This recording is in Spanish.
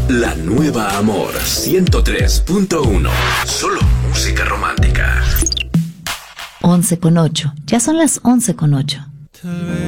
La nueva Amor 103.1. Solo música romántica. 11:08. Ya son las 11:08.